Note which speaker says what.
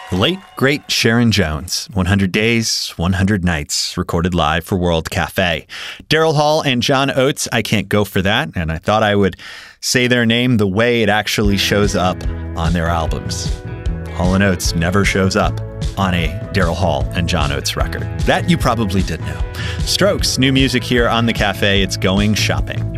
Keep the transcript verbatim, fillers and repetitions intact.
Speaker 1: The late, great Sharon Jones, one hundred Days, one hundred Nights, recorded live for World Cafe. Daryl Hall and John Oates, I Can't Go For That, and I thought I would say their name the way it actually shows up on their albums. Hall and Oates never shows up on a Daryl Hall and John Oates record. That you probably did know. Strokes, new music here on The Cafe. It's Going Shopping.